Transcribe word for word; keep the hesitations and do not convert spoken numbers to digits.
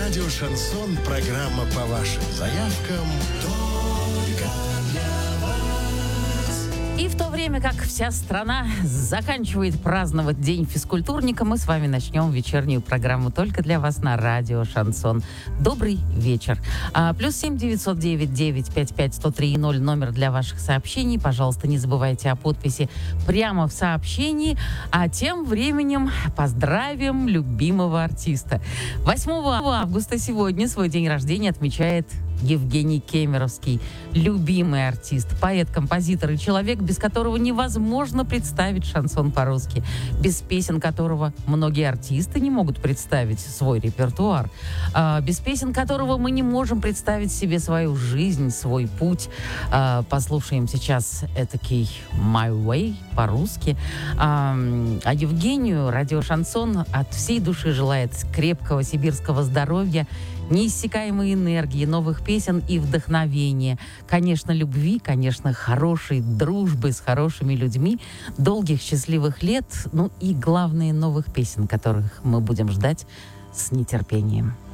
Радио «Шансон», программа по вашим заявкам. Только для вас. И в то время как вся страна заканчивает праздновать День физкультурника, мы с вами начнем вечернюю программу только для вас на радио «Шансон». Добрый вечер. А, плюс семь девятьсот девять девять пять пять сто три ноль номер для ваших сообщений. Пожалуйста, не забывайте о подписи прямо в сообщении. А тем временем поздравим любимого артиста. восьмого августа сегодня свой день рождения отмечает Евгений Кемеровский, любимый артист, поэт, композитор и человек, без которого невозможно представить шансон по-русски, без песен которого многие артисты не могут представить свой репертуар, а, без песен которого мы не можем представить себе свою жизнь, свой путь. А, послушаем сейчас этакий «My Way» по-русски. А, а Евгению радио «Шансон» от всей души желает крепкого сибирского здоровья, неиссякаемой энергии, новых песен и вдохновения. Конечно, любви, конечно, хорошей дружбы с хорошими людьми, долгих счастливых лет, ну и, главное, новых песен, которых мы будем ждать с нетерпением.